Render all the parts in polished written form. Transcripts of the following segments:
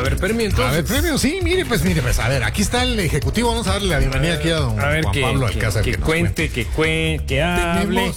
haber premio entonces. A ver, premio, sí, mire, pues, a ver, aquí está el ejecutivo, vamos a darle la bienvenida aquí a don Juan Pablo Alcázar. Que cuente, que hable.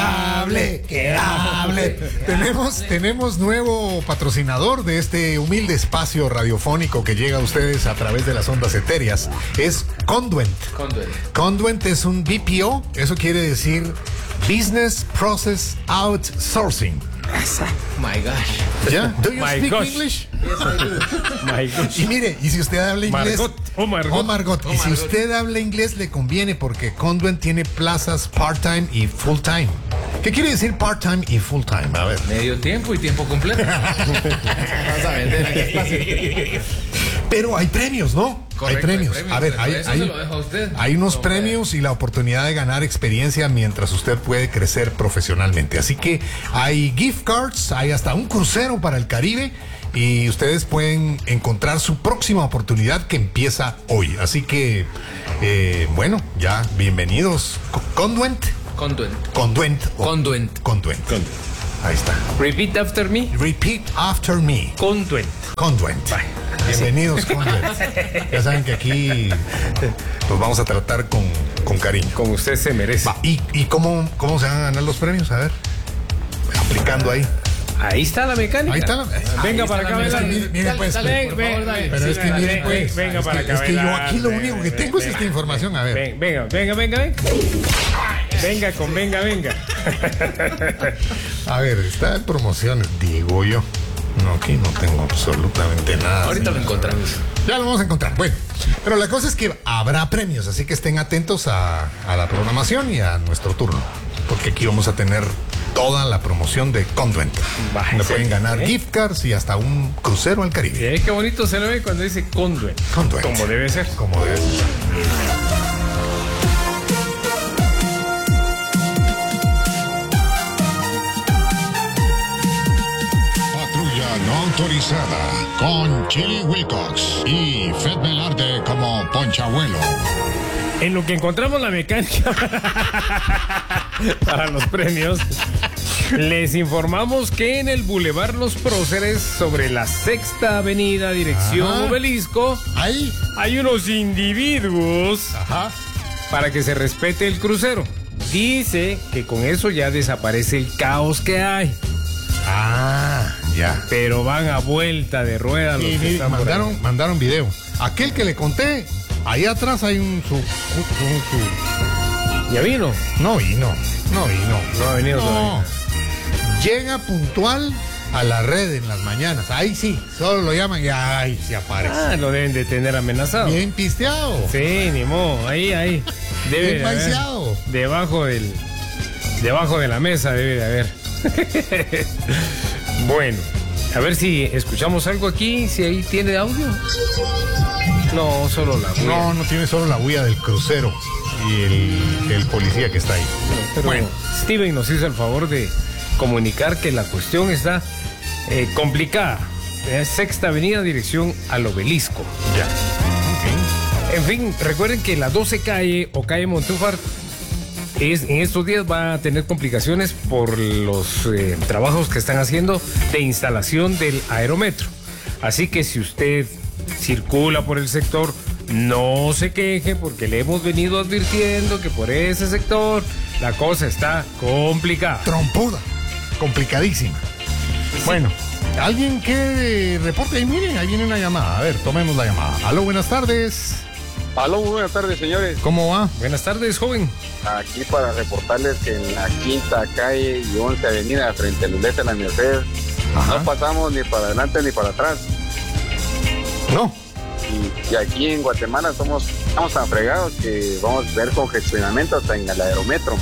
Tenemos nuevo patrocinador de este humilde espacio radiofónico que llega a ustedes a través de las ondas etéreas. Es Conduent. Conduent es un BPO, eso quiere decir Business Process Outsourcing. My gosh. ¿Ya? ¿Do you speak gosh. English? Yes, I do. My gosh. Y mire, y si usted habla inglés... Margot. Y si usted habla inglés, le conviene porque Conduent tiene plazas part-time y full-time. ¿Qué quiere decir part-time y full-time? A ver. Medio tiempo y tiempo completo. Vamos a vender en el espacio. Pero hay premios, ¿no? Correcto, hay premios. A ver, eso se lo dejo a usted. hay unos premios y la oportunidad de ganar experiencia mientras usted puede crecer profesionalmente. Así que hay gift cards, hay hasta un crucero para el Caribe y ustedes pueden encontrar su próxima oportunidad que empieza hoy. Así que, bueno, ya, bienvenidos. Conduent. Ahí está. Repeat after me. Repeat after me. Conduent. Bienvenidos, Conduent. Ya saben que aquí los vamos a tratar con cariño. Como usted se merece. Va, ¿y cómo se van a ganar los premios? A ver, aplicando ahí. Ahí está la mecánica. Ahí está. Venga para acá, Miren, pues. Pero es que miren, pues. Venga para acá. Es que yo aquí lo único que tengo es esta información. A ver. Venga. Venga. A ver, está en promociones, digo yo. No, aquí no tengo absolutamente nada. Ahorita lo encontramos. Ya lo vamos a encontrar. Bueno, pero la cosa es que habrá premios, así que estén atentos a la programación y a nuestro turno. Porque aquí vamos a tener toda la promoción de Conduent. Donde pueden ganar gift cards y hasta un crucero al Caribe. Qué bonito se lo ve cuando dice Conduent. Como debe ser. No autorizada con Chili Wilcox y Fred Velarde como Ponchabuelo. En lo que encontramos la mecánica para los premios, les informamos que en el Boulevard Los Próceres, sobre la 6ª Avenida, dirección Obelisco, hay unos individuos para que se respete el crucero. Dice que con eso ya desaparece el caos que hay. Ya. Pero van a vuelta de rueda los que están mandaron video. Aquel que le conté, ahí atrás hay un ¿Ya vino? No vino. No ha venido todavía. Llega puntual a la red en las mañanas. Ahí sí, solo lo llaman y ahí se aparece. Lo deben de tener amenazado. Bien pisteado. Sí, ni modo. Ahí. Debe bien maiciado. Debajo de la mesa debe de haber. Bueno, a ver si escuchamos algo aquí, si ahí tiene audio. No, solo la bulla. No tiene solo la bulla del crucero y el policía que está ahí. Pero bueno, Steven nos hizo el favor de comunicar que la cuestión está complicada. 6ª Avenida, dirección al Obelisco. Ya. En fin, recuerden que la 12 calle o calle Montúfar en estos días va a tener complicaciones por los trabajos que están haciendo de instalación del aerometro. Así que si usted circula por el sector, no se queje, porque le hemos venido advirtiendo que por ese sector la cosa está complicada. Trompuda, complicadísima. Sí. Bueno, alguien que reporte ahí, miren, ahí viene una llamada. A ver, tomemos la llamada. Aló, buenas tardes. Aló, buenas tardes, señores. ¿Cómo va? Buenas tardes, joven. Aquí para reportarles que en la 5ª calle y 11 avenida, frente al Luleta de la Merced, no pasamos ni para adelante ni para atrás. No. Y aquí en Guatemala estamos tan fregados que vamos a ver congestionamiento hasta en el aerometro.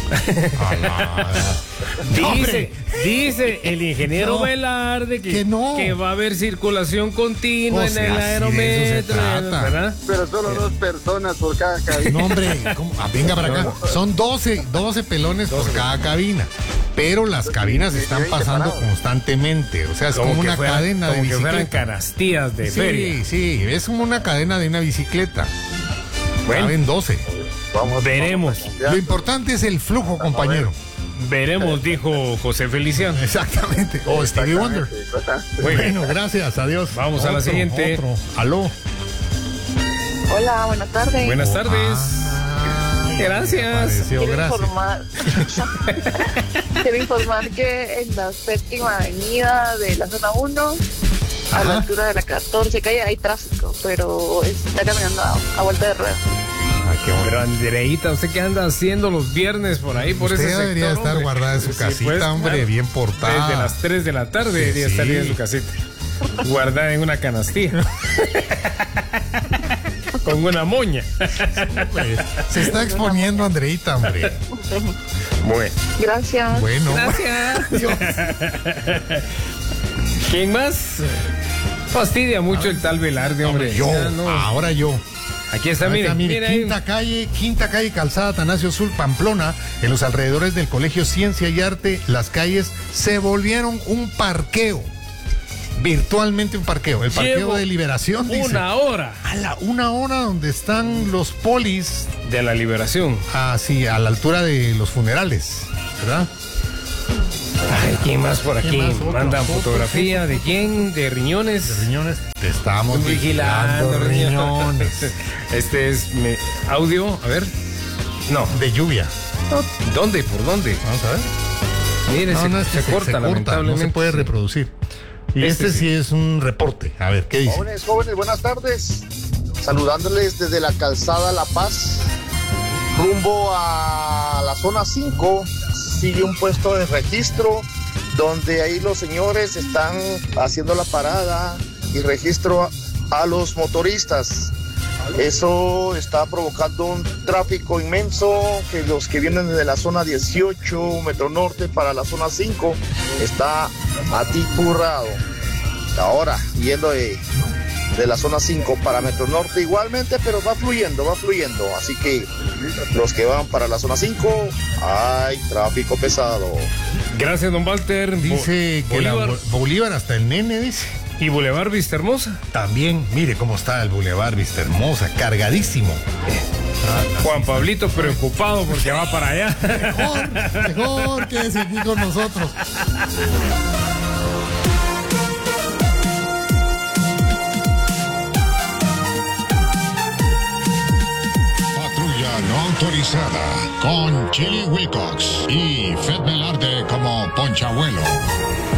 Dice el ingeniero Velarde que va a haber circulación continua en el aerometro, ¿verdad? Pero solo 2 personas por cada cabina. No, hombre, venga para acá. Son 12 pelones por cada cabina. Pero las cabinas están pasando constantemente. O sea, es como una cadena de bicicleta. Como que fueran canastillas de feria. Sí, es como una cadena de una bicicleta. Bueno, caben 12. Veremos. Lo importante es el flujo, compañero. Veremos, dijo José Feliciano. Exactamente. O Stevie Wonder. Muy bien. Bueno, gracias, adiós. Vamos a la siguiente. Aló. Hola, buenas tardes. Buenas tardes. Gracias. Apareció, Quiero gracias. quiero informar que en la séptima avenida de la zona 1, a la altura de la 14 calle, hay tráfico, pero está caminando a vuelta de rueda. Qué bueno. Pero Andreita, ¿usted qué anda haciendo los viernes por ahí, por ese Usted sector? debería estar hombre? guardada en su Sí, casita, pues, hombre, claro. bien portada. Desde las 3 de la tarde debería Sí. estar en su casita. Guardada en una canastilla. Con una moña. Se está exponiendo Andreita, hombre. Bueno. Gracias. Bueno. Gracias. ¿Quién más? Fastidia mucho el tal Velarde, hombre. Yo, Ya no. ahora yo. Aquí está, Ahí mire, está, mire, mire ahí. Quinta calle, Calzada Atanasio Sul, Pamplona, en los alrededores del Colegio Ciencia y Arte, las calles se volvieron un parqueo. Virtualmente un parqueo. El parqueo Llevo de Liberación, dice. Una hora Una hora donde están los polis, de la liberación. así, a la altura de los funerales, ¿verdad? Ay, ¿quién más por aquí? ¿Quién más? Otro, Mandan otro, fotografía de quién, de riñones. Riñones, te estamos Vigilando riñones. Este es audio, a ver. No, De lluvia. ¿dónde? ¿Por dónde? Vamos a ver. Mire, No, es que se corta, lamentablemente. no se puede reproducir. Y este sí es un reporte. A ver, ¿qué dice? Jóvenes, buenas tardes. Saludándoles desde la calzada La Paz, rumbo a la zona 5. Sigue un puesto de registro donde ahí los señores están haciendo la parada y registro a los motoristas. Eso está provocando un tráfico inmenso, que los que vienen desde la zona 18, Metro Norte, para la zona 5, está atipurrado. Ahora, yendo de la zona 5 para Metro Norte igualmente, pero va fluyendo. Así que los que van para la zona 5, hay tráfico pesado. Gracias, don Walter. Dice que Bolívar Bolívar hasta el Nene, dice. y Boulevard Vista Hermosa. También, mire cómo está el Boulevard Vista Hermosa, cargadísimo. Juan Pablito preocupado porque va para allá. Mejor quédese aquí con nosotros. Patrulla no autorizada con Chili Wilcox y Fed Velarde como Ponchabuelo.